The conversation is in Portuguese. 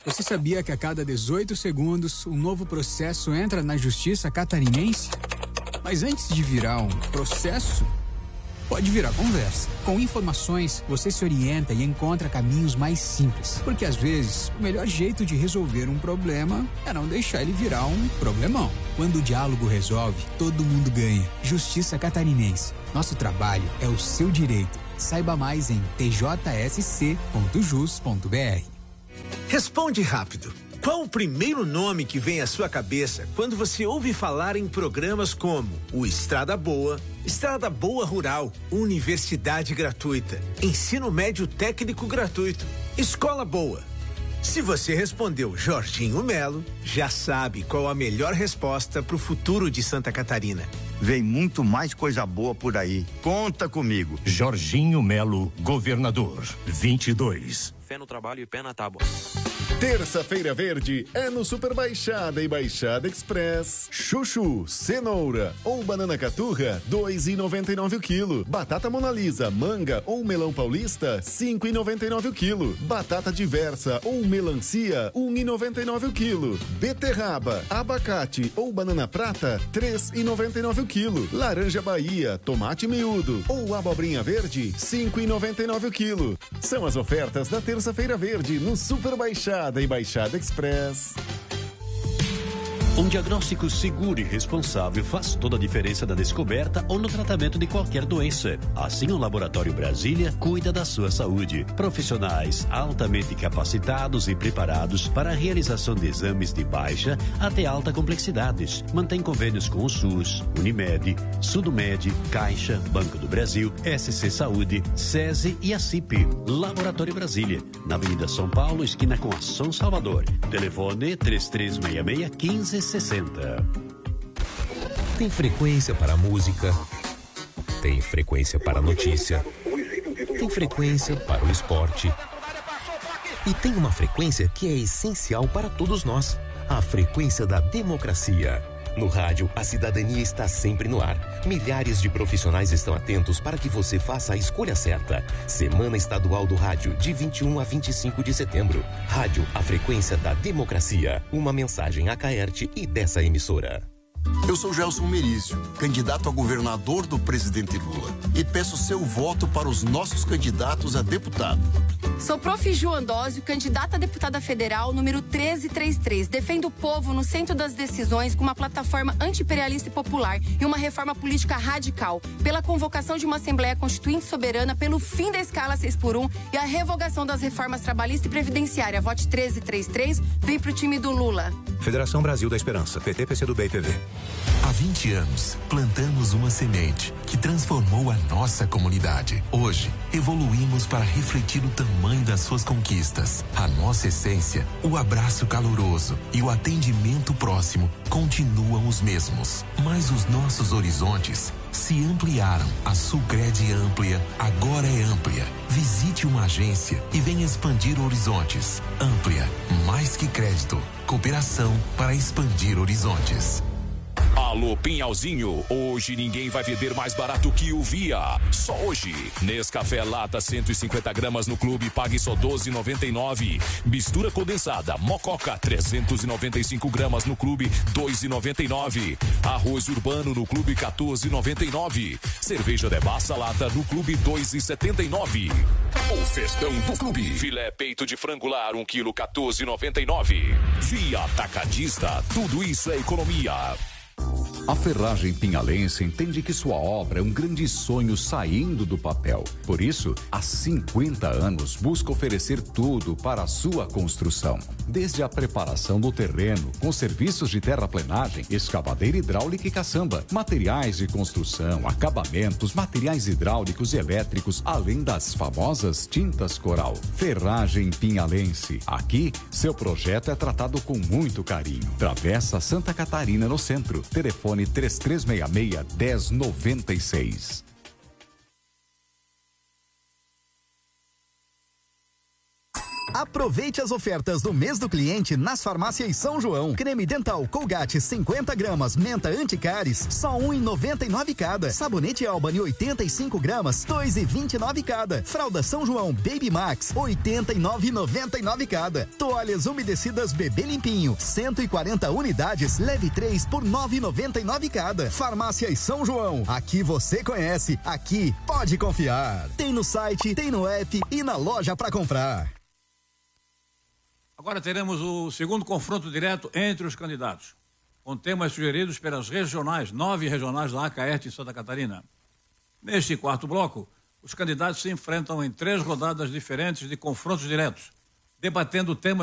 Você sabia que a cada 18 segundos um novo processo entra na justiça catarinense? Mas antes de virar um processo, pode virar conversa. Com informações, você se orienta e encontra caminhos mais simples. Porque às vezes, o melhor jeito de resolver um problema é não deixar ele virar um problemão. Quando o diálogo resolve, todo mundo ganha. Justiça Catarinense. Nosso trabalho é o seu direito. Saiba mais em tjsc.jus.br. Responde rápido. Qual o primeiro nome que vem à sua cabeça quando você ouve falar em programas como o Estrada Boa, Estrada Boa Rural, Universidade Gratuita, Ensino Médio Técnico Gratuito, Escola Boa? Se você respondeu Jorginho Melo, já sabe qual a melhor resposta para o futuro de Santa Catarina. Vem muito mais coisa boa por aí. Conta comigo. Jorginho Melo, governador, 22. Fé no trabalho e pé na tábua. Terça-feira verde é no Super Baixada e Baixada Express. Chuchu, cenoura ou banana caturra, 2,99 o quilo. Batata Mona Lisa, manga ou melão paulista, 5,99 o quilo. Batata diversa ou melancia, 1,99 o quilo. Beterraba, abacate ou banana prata, 3,99 o quilo. Laranja Bahia, tomate miúdo ou abobrinha verde, 5,99 o quilo. São as ofertas da terça-feira verde no Super Baixada e Baixada Express. Um diagnóstico seguro e responsável faz toda a diferença na descoberta ou no tratamento de qualquer doença. Assim, o Laboratório Brasília cuida da sua saúde. Profissionais altamente capacitados e preparados para a realização de exames de baixa até alta complexidades. Mantém convênios com o SUS, Unimed, Sudomed, Caixa, Banco do Brasil, SC Saúde, SESI e a CIP. Laboratório Brasília, na Avenida São Paulo, esquina com a São Salvador. Telefone 3366-1560. Tem frequência para música, tem frequência para notícia, tem frequência para o esporte e tem uma frequência que é essencial para todos nós, a frequência da democracia. No rádio, a cidadania está sempre no ar. Milhares de profissionais estão atentos para que você faça a escolha certa. Semana Estadual do Rádio, de 21 a 25 de setembro. Rádio, a frequência da democracia. Uma mensagem a Caerte e dessa emissora. Eu sou Gelson Merizio, candidato a governador do presidente Lula, e peço seu voto para os nossos candidatos a deputado. Sou Prof. Ju Andósio, candidata a deputada federal número 1333. Defendo o povo no centro das decisões com uma plataforma anti-imperialista e popular e uma reforma política radical, pela convocação de uma Assembleia Constituinte soberana, pelo fim da escala 6x1 e a revogação das reformas trabalhista e previdenciária. Vote 1333, vem pro time do Lula. Federação Brasil da Esperança, PT, PCdoB e PV. Há 20 anos, plantamos uma semente que transformou a nossa comunidade. Hoje, evoluímos para refletir o tamanho das suas conquistas. A nossa essência, o abraço caloroso e o atendimento próximo continuam os mesmos. Mas os nossos horizontes se ampliaram. A Sulcred Amplia agora é amplia. Visite uma agência e venha expandir horizontes. Amplia, mais que crédito. Cooperação para expandir horizontes. Alô, Pinhalzinho, hoje ninguém vai vender mais barato que o Via. Só hoje. Nescafé lata 150 gramas no clube, pague só 12,99. Mistura condensada, Mococa 395 gramas no clube, 2,99. Arroz urbano no clube, 14,99. Cerveja Devassa lata no clube, 2,79. O festão do clube. Filé peito de frango lar, 1 quilo, 14,99. Via Atacadista, tudo isso é economia. A Ferragem Pinhalense entende que sua obra é um grande sonho saindo do papel. Por isso, há 50 anos, busca oferecer tudo para a sua construção. Desde a preparação do terreno, com serviços de terraplenagem, escavadeira hidráulica e caçamba, materiais de construção, acabamentos, materiais hidráulicos e elétricos, além das famosas tintas coral. Ferragem Pinhalense. Aqui, seu projeto é tratado com muito carinho. Travessa Santa Catarina, no centro. Telefone 3366-1096. Aproveite as ofertas do mês do cliente nas farmácias São João. Creme dental Colgate 50 gramas, menta anticáries, só R$1,99 cada. Sabonete Albany 85 gramas, R$2,29 cada. Fralda São João Baby Max, R$89,99 cada. Toalhas umedecidas Bebê Limpinho, 140 unidades, leve 3 por R$9,99 cada. Farmácias São João, aqui você conhece, aqui pode confiar. Tem no site, tem no app e na loja para comprar. Agora teremos o segundo confronto direto entre os candidatos, com temas sugeridos pelas regionais, 9 regionais da Acaerte em Santa Catarina. Neste quarto bloco, os candidatos se enfrentam em 3 rodadas diferentes de confrontos diretos, debatendo temas